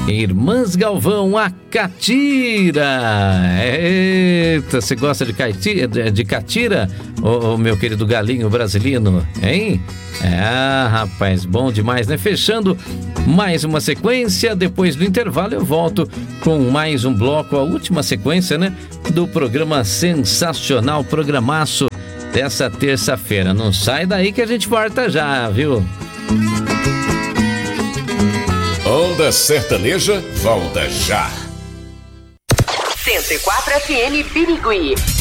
Irmãs Galvão, a Catira. Eita, você gosta de catira, ô meu querido galinho brasileiro, hein? Rapaz, bom demais, né? Fechando mais uma sequência, depois do intervalo eu volto com mais um bloco, a última sequência, né? Do programa sensacional, programaço dessa terça-feira. Não sai daí que a gente volta já, viu? Onda Sertaneja volta já. 104 FM Birigui.